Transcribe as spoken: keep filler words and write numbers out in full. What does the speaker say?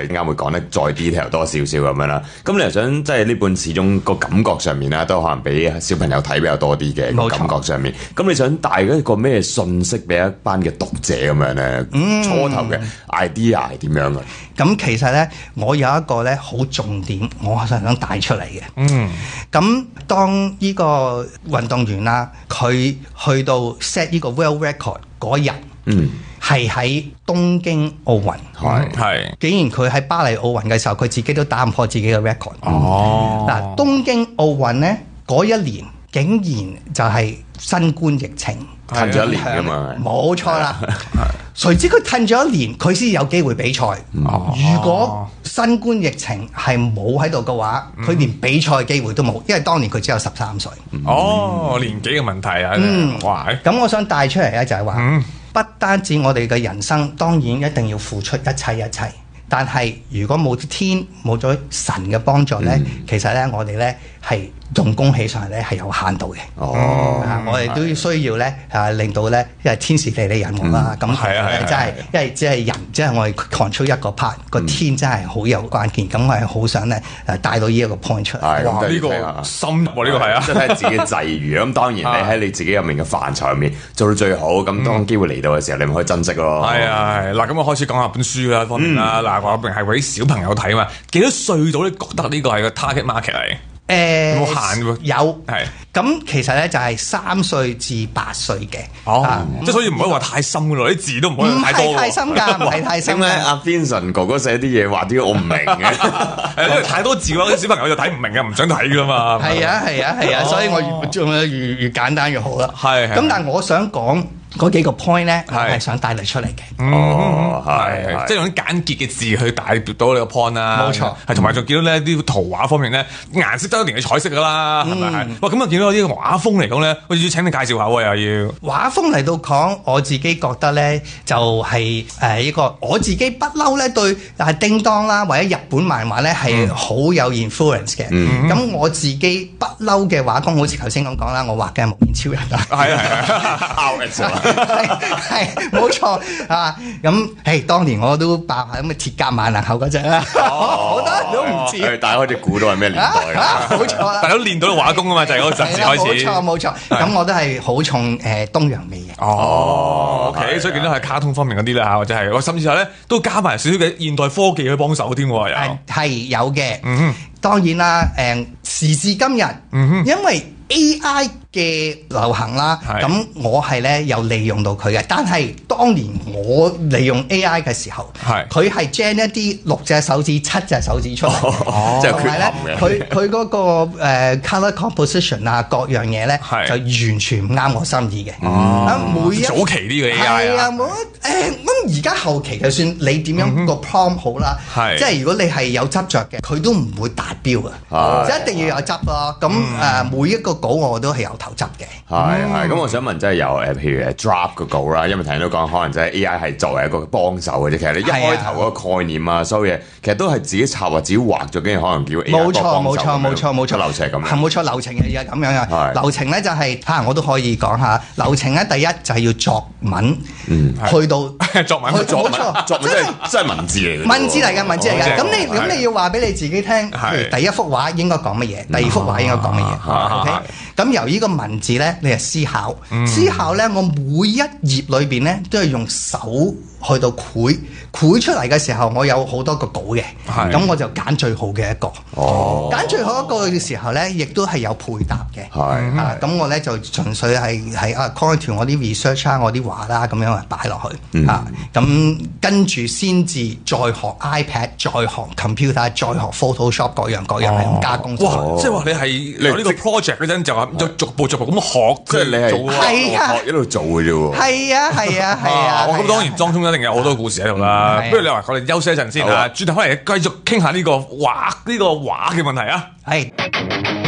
你啱會講得再 detail 多少少咁樣啦。咁你又想即係呢本始終個感覺上面啦，都可能俾小朋友睇比較多啲嘅個感覺上面。咁你想帶一個咩信息俾一班嘅讀者咁樣咧？嗯、初頭嘅 idea 係點樣嘅？ 咁其實咧，我有一個咧好重點，我係想帶出嚟嘅。嗯，咁當呢個運動員啦，佢去到 set 呢個 world record 嗰日，嗯，係喺東京奧運，係係。竟然佢喺巴黎奧運嘅時候，佢自己都打唔破自己嘅 record。哦，嗱，東京奧運咧嗰一年，竟然就係新冠疫情， 褪咗一年㗎嘛， 冇錯啦。誰知佢褪咗一年，佢先有機會比賽。哦、如果新冠疫情係冇喺度嘅話，佢、嗯、連比賽嘅機會都冇，因為當年佢只有十三歲。 哦，年紀嘅問題啊！嗯，哇！ 咁我想帶出嚟咧，就係話，嗯、不單止我哋嘅人生，當然一定要付出一切一切。但係如果冇天冇咗神嘅幫助咧，嗯、其實咧我哋咧係用功起上嚟咧係有限度嘅。哦，啊、我哋都要需要咧啊，令到咧因為天時地利人和啦。咁係啊係啊，真係因為只係人，即係我哋 control 一個 part，個天真係好有關鍵。咁我係好想咧誒帶到呢一個 point 出嚟。 係哇！呢個深入喎，呢個係啊， 即係睇自己際遇。咁當然你喺你自己入面嘅範疇入面做到最好，咁當機會嚟到嘅時候，你咪可以珍惜咯。係啊係。嗱，咁我開始講下本書啦方面啦。嗱，話明係為啲小朋友睇啊嘛。幾多歲到你覺得呢個係個 target market 嚟？誒，有冇限喎？ 有係。咁其實咧就係三歲至八歲嘅。 哦，即係所以唔可以話太深噶咯，啲字都唔可以太多。 唔係太深㗎，唔係太深。 點解阿 Vincent 哥哥寫啲嘢話啲我唔明嘅？ 因為太多字嘅話，啲小朋友就睇唔明嘅，唔想睇㗎嘛。 係啊係啊係啊，所以我越越越簡單越好啦。係。咁但係我想講嗰幾個 point 咧，我係想帶嚟出嚟嘅。 哦，係，即係用啲簡潔嘅字去帶到你個 point 啦。冇錯，係同埋仲見到呢啲圖畫方面咧，顏色都一定係彩色噶啦，係咪係？哇，咁啊見到有啲畫風嚟講咧，我要請你介紹下喎，又要畫風嚟到講，我自己覺得咧就係誒呢個我自己不嬲咧對誒叮當啦或者日本漫畫咧係好有 influence 嘅。咁我自己不嬲嘅畫風，好似頭先咁講啦，我畫嘅係幪面超人啊。係係係。係冇錯啊！咁誒，當年我都爆下咁嘅鐵甲萬能俠嗰隻啦，好多人都唔知。 大家開始估到係咩年代啦？ 冇錯啦， 大家都練到畫功啊嘛，就係嗰陣時開始。冇錯冇錯，咁我都係好重誒東洋味嘅。 哦，OK，所以見到係卡通方面嗰啲啦嚇，或者係我甚至係咧都加埋少少嘅現代科技去幫手添喎，又係有嘅。嗯，當然啦，誒時至今日，因為 A I 嘅流行啦，咁我係咧有利用到佢嘅，但係當年我利用 A I 嘅時候，佢係 gen 一啲六隻手指、七隻手指出嚟， 即係缺陷嘅。 佢佢嗰個誒 colour composition 啊，各樣嘢咧就完全唔啱我心意嘅。啊，每一早期啲嘅 A I 係啊，冇誒咁而家後期就算你點樣個 prompt 好啦，即係如果你係有執着嘅，佢都唔會達標嘅，即係一定要有執咯。咁誒每一個稿我都係有投執嘅。 係係，咁我想問，即係由誒譬如誒 drop 個稿啦，因為聽到講可能即係 A I 係作為一個幫手嘅啫。其實你一開頭嗰個概念啊，所有嘢其實都係自己策劃、自己畫咗，跟住可能叫 A I 幫手。冇錯冇錯冇錯冇錯，流程係咁樣。係冇錯，流程係咁樣嘅。流程咧就係嚇，我都可以講下流程咧。第一就係要作文，去到作文， 作文作文真係真係文字嚟嘅。 文字嚟嘅文字嚟嘅。咁你咁你要話俾你自己聽，第一幅畫應該講乜嘢，第二幅畫應該講乜嘢。OK，咁由呢個文字咧，你係思考，嗯、思考咧，我每一頁裏邊咧都係用手去到繪，繪出嚟嘅時候，我有好多個稿嘅，咁是我就揀最好嘅一個，揀、哦、最好一個嘅時候咧，亦都係有配搭嘅，是啊，咁我咧就純粹係係啊 according to 我啲 research 啊，我啲畫啦，咁樣啊擺落去，嗯、啊，咁跟住先至再學 iPad，再學 computer，再學 Photoshop 各樣各樣係咁加工。 哇！即係話你係有呢個 project 嗰陣就話就逐步逐步咁學， 即係你係學一路做嘅啫喎。 係啊係啊係啊！ 我咁當然當中一定有好多故事喺度啦。不如你話我哋休息一陣先啊，轉頭翻嚟繼續傾下呢個畫呢個畫嘅問題啊。係。